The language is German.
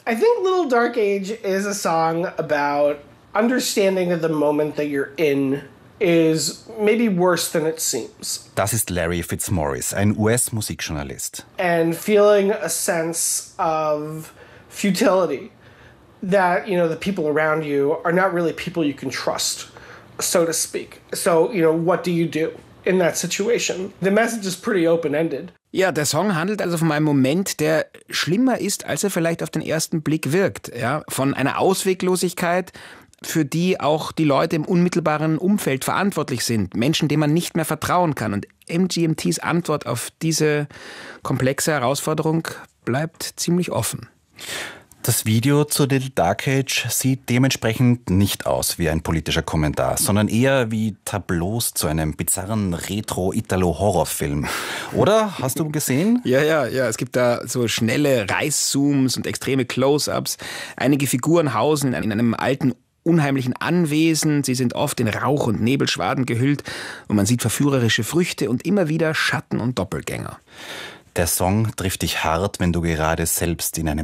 I think Little Dark Age is a song about understanding that the moment that you're in is maybe worse than it seems. Das ist Larry Fitzmaurice, ein US-Musikjournalist. And feeling a sense of futility that, the people around you are not really people you can trust, so to speak. So, what do you do in that situation? The message is pretty open-ended. Ja, der Song handelt also von einem Moment, der schlimmer ist, als er vielleicht auf den ersten Blick wirkt. Ja, von einer Ausweglosigkeit, für die auch die Leute im unmittelbaren Umfeld verantwortlich sind. Menschen, denen man nicht mehr vertrauen kann. Und MGMTs Antwort auf diese komplexe Herausforderung bleibt ziemlich offen. Das Video zu Little Dark Age sieht dementsprechend nicht aus wie ein politischer Kommentar, sondern eher wie Tableaus zu einem bizarren Retro-Italo-Horrorfilm. Oder? Hast du gesehen? Ja. Es gibt da so schnelle Reißzooms und extreme Close-ups. Einige Figuren hausen in einem alten, unheimlichen Anwesen. Sie sind oft in Rauch- und Nebelschwaden gehüllt. Und man sieht verführerische Früchte und immer wieder Schatten und Doppelgänger. Der Song trifft dich hart, wenn du gerade selbst in einem